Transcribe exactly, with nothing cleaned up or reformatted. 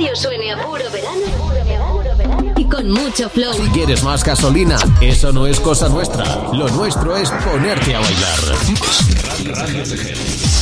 radio suene a puro verano y con mucho flow. Si quieres más gasolina, eso no es cosa nuestra. Lo nuestro es ponerte a bailar. Radio, Radio C G.